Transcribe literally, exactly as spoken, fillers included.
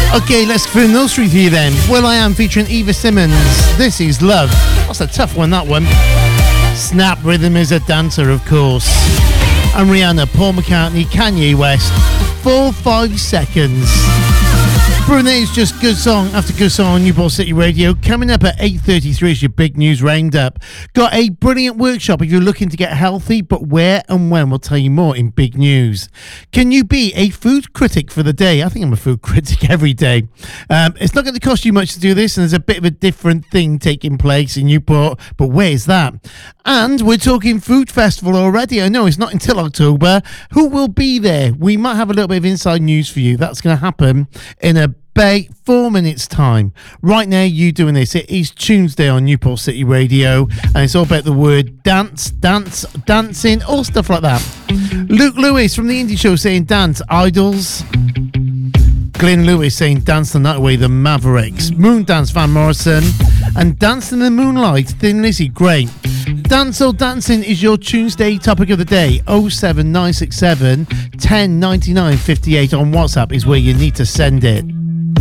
Okay, let's go through nursery for you then. Well, I Am featuring Eva Simmons. This is Love. That's a tough one, that one. Snap Rhythm is a dancer, of course. And Rihanna, Paul McCartney, Kanye West. Four, five seconds. Brunei's just good song after good song on Newport City Radio. Coming up at eight thirty-three is your big news roundup. Got a brilliant workshop if you're looking to get healthy, but where and when we'll tell you more in big news. Can you be a food critic for the day? I think I'm a food critic every day. Um, it's not going to cost you much to do this, and there's a bit of a different thing taking place in Newport, but where is that? And we're talking food festival already. I know it's not until October. Who will be there? We might have a little bit of inside news for you. That's going to happen in a Bay, four minutes time. Right now, you doing this. It is Tuesday on Newport City Radio, and it's all about the word dance, dance, dancing, all stuff like that. Luke Lewis from the Indie Show saying dance, Idols. Glenn Lewis saying dance the night away, the Mavericks. Moondance, Van Morrison. And Dance in the Moonlight, Thin Lizzy, great. Dance or Dancing is your Tuesday topic of the day. oh seven nine six seven, one oh nine nine, five eight on WhatsApp is where you need to send it.